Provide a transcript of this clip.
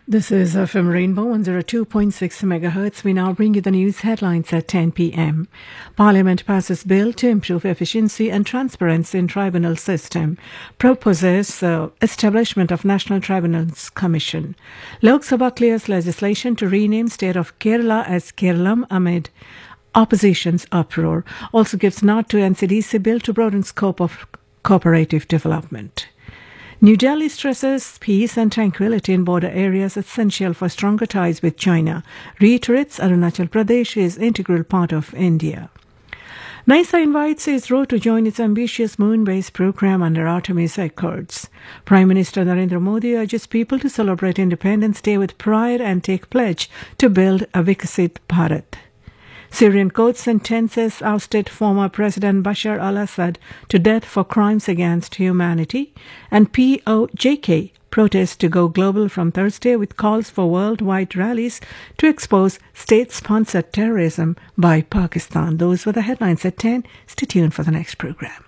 This is FM Rainbow 102.6 MHz. We now bring you the news headlines at 10 p.m. Parliament passes bill to improve efficiency and transparency in tribunal system. Proposes establishment of National Tribunals Commission. Lok Sabha clears legislation to rename state of Kerala as Keralam amid opposition's uproar. Also gives nod to NCDC bill to broaden scope of cooperative development. New Delhi stresses peace and tranquility in border areas essential for stronger ties with China. Reiterates Arunachal Pradesh is integral part of India. NISA invites ISRO to join its ambitious moon-based program under Artemis Accords. Prime Minister Narendra Modi urges people to celebrate Independence Day with pride and take pledge to build a Viksit Bharat. Syrian court sentences ousted former President Bashar al-Assad to death for crimes against humanity, and POJK protests to go global from Thursday with calls for worldwide rallies to expose state-sponsored terrorism by Pakistan. Those were the headlines at 10. Stay tuned for the next program.